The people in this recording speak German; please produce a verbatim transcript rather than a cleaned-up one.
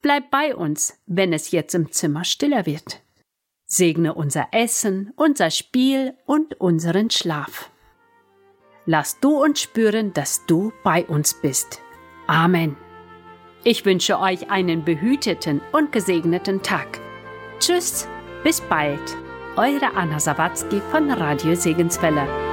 Bleib bei uns, wenn es jetzt im Zimmer stiller wird. Segne unser Essen, unser Spiel und unseren Schlaf. Lass du uns spüren, dass du bei uns bist. Amen. Ich wünsche euch einen behüteten und gesegneten Tag. Tschüss, bis bald. Eure Anna Sawatzki von Radio Segenswelle.